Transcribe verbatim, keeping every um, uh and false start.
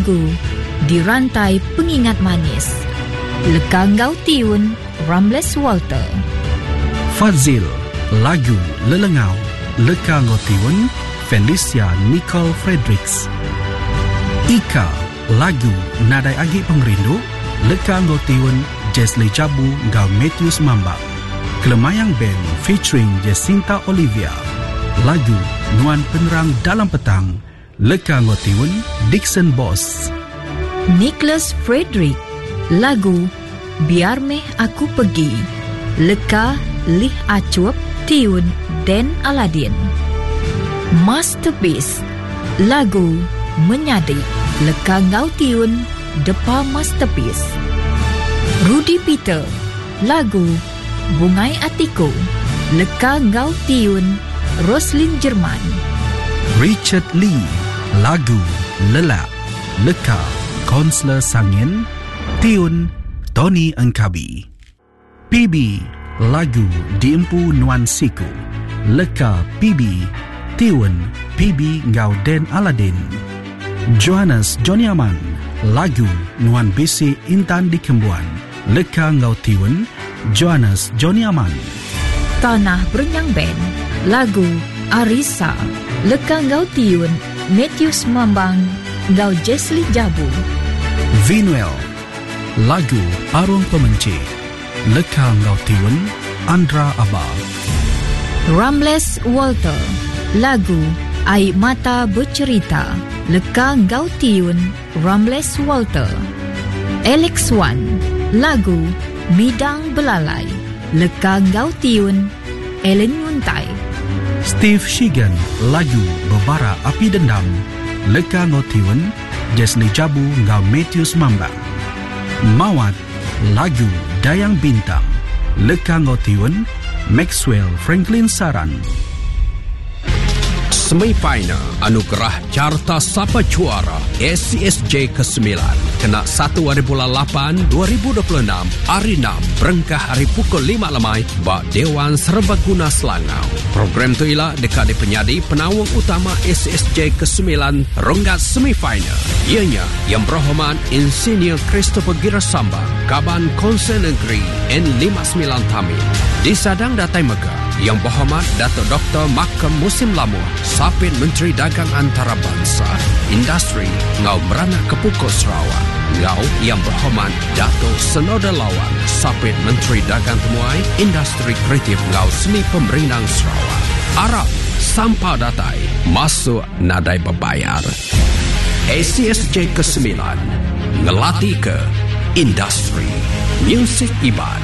lagu di rantai pengingat manis. Leka ngau tiun Rambles Walter. Fazil, lagu Lelengau, leka ngau tiun Felicia Nicole Fredericks. Ika, lagu Nadai Agi Pengrindu, leka ngau tiun Jesli Jabu ngau Matthews Mambak. Kelemayang Band featuring Jacinta Olivia, lagu Nuan Penerang Dalam Petang, leka ngau tiun Dixon Boss. Nicholas Frederick, lagu Biar Meh Aku Pergi, leka Lih Acuap tiun Dan Aladin. Masterpiece, lagu Menyadik, leka ngau tiun Depa Masterpiece. Rudy Peter, lagu Bungai Atiku, leka ngau tiun Roslyn Jerman. Richard Lee, lagu Lelak, leka Konsler Sangin, tiun Tony Engkabi. P B, lagu Diempu Nuan Siku, leka P B, tiun P B ngau Den Aladin. Johannes Johnny Aman, lagu Nuan Besi Intan di Kembuan, leka ngau tiun Johannes Johnny Aman. Tanah Berenyang Band, lagu Arisa, leka ngau tiun Matthews Mambang ngau Jesli Jabu. Vinuel, lagu Arung Pemenci, leka ngau tiun Andra Abba. Rambles Walter, lagu Air Mata Bercerita, leka ngau tiun Rambles Walter. Alex Wan, lagu Midang Belalai, leka ngau tiun Ellen Yuntai. Steve Shigan, lagu Bebara Api Dendam, leka ngau tiun Jesli Jabu ngau Matthews Mambang. Mawat, lagu Dayang Bintang, leka ngau tiun Maxwell Franklin Saran. Semifinal Anugerah Carta Sapa Juara S C S J kesembilan kena satu hari bulan lapan dua ribu dua puluh enam hari enam berengkah hari pukul lima lemai bak Dewan Serbaguna Selangau. Program tu ialah dekat di penyadi penawang utama S C S J kesembilan ronggat semifinal. Ianya Yang Berhormat Insinyur Christopher Girasamba, Kaban Konsel Negeri N lima puluh sembilan Tamil. Disadang Datai Megah Yang Berhormat Datuk Doktor Makam Musim Lamuh, Sapit Menteri Dagang Antarabangsa, Industri ngau Merana Kepukul Sarawak. Ngau Yang Berhormat Datuk Senoda Lawan, Sapit Menteri Dagang Temuai, Industri Kreatif ngau Seni Pemerinang Sarawak. Arab Sampah Datai masuk nadai berbayar. S C S J kesembilan ngelatih ke industri muzik iban.